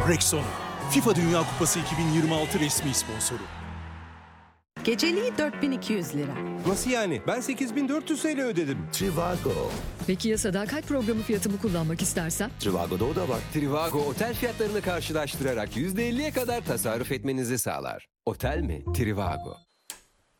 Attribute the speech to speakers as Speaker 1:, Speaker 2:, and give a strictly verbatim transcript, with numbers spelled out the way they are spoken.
Speaker 1: Rexona, FIFA Dünya Kupası iki bin yirmi altı resmi sponsoru.
Speaker 2: Geceliği dört bin iki yüz lira.
Speaker 3: Nasıl yani? Ben sekiz bin dört yüz T L ödedim.
Speaker 4: Trivago.
Speaker 5: Peki ya sadakat programı fiyatımı kullanmak istersem?
Speaker 4: Trivago'da o da var.
Speaker 6: Trivago otel fiyatlarını karşılaştırarak yüzde elliye kadar tasarruf etmenizi sağlar. Otel mi? Trivago.